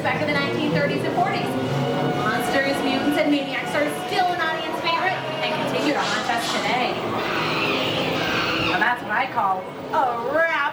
back in the 1930s and 40s. Monsters, Mutants, and Maniacs are still an audience favorite and continue to haunt us today. And that's what I call a wrap.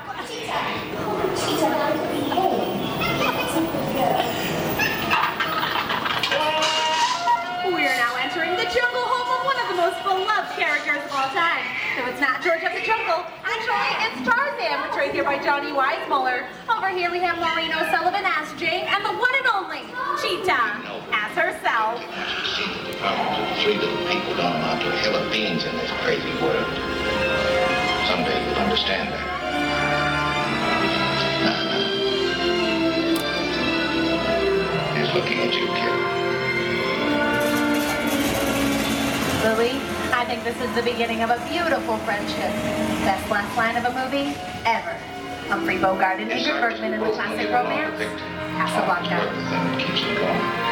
We are now entering the jungle, home of one of the most beloved characters of all time. No, it's not George of the Jungle. Actually, it's Tarzan, portrayed here by Johnny Weissmuller. Over here we have Maureen O'Sullivan as Jane, and the one and only Cheetah as herself. Three little people don't amount to a hill of beans in this crazy world. Someday you'll understand that. He's looking at you, kid. Lily, I think this is the beginning of a beautiful friendship. Best last line of a movie ever. Humphrey Bogart and Ingrid Bergman in the classic romance, Casablanca. The thing that keeps him going.